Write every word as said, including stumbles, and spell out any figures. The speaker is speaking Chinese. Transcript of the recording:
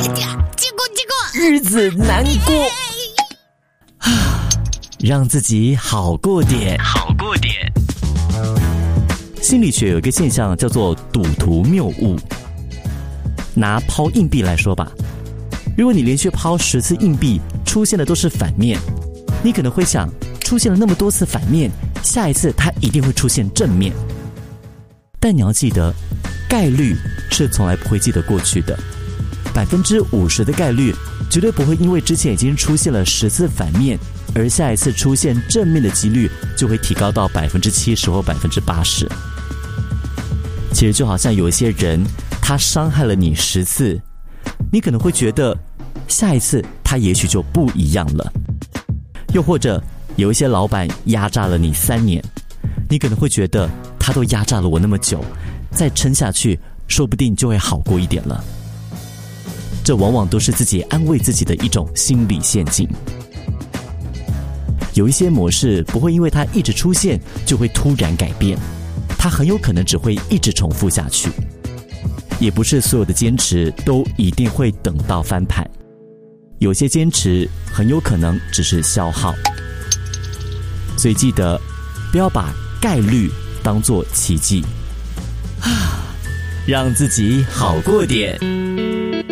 结果结果日子难过啊，让自己好过点，好过点。心理学有一个现象叫做赌徒谬误。拿抛硬币来说吧，如果你连续抛十次硬币，出现的都是反面，你可能会想，出现了那么多次反面，下一次它一定会出现正面。但你要记得，概率是从来不会记得过去的。百分之五十的概率绝对不会因为之前已经出现了十次反面，而下一次出现正面的几率就会提高到百分之七十或百分之八十。其实就好像有一些人，他伤害了你十次，你可能会觉得下一次他也许就不一样了。又或者有一些老板压榨了你三年，你可能会觉得他都压榨了我那么久，再撑下去说不定就会好过一点了。这往往都是自己安慰自己的一种心理陷阱。有一些模式不会因为它一直出现就会突然改变，它很有可能只会一直重复下去。也不是所有的坚持都一定会等到翻盘，有些坚持很有可能只是消耗。所以记得不要把概率当作奇迹啊，让自己好过点。